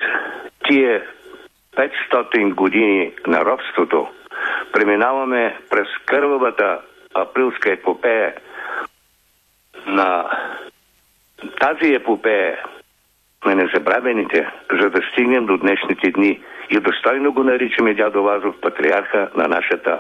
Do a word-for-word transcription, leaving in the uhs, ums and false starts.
тия петстотин години на робството преминаваме през кървавата априлска епопея. На тази епопея на незабравените, за да стигнем до днешните дни и достойно го наричаме дядо Лазов патриарха на нашата